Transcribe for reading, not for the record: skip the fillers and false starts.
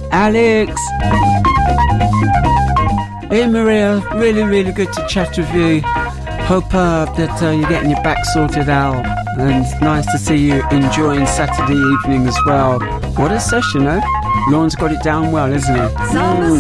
Alex. Hey Maria, really good to chat with you. Hope that you're getting your back sorted out, and it's nice to see you enjoying Saturday evening as well. What a session, eh? Lorne's got it down well, isn't he?